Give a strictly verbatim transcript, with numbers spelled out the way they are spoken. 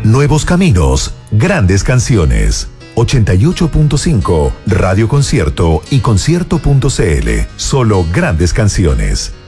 Nuevos caminos, grandes canciones. ochenta y ocho punto cinco, Radio Concierto y concierto punto c l. Solo grandes canciones.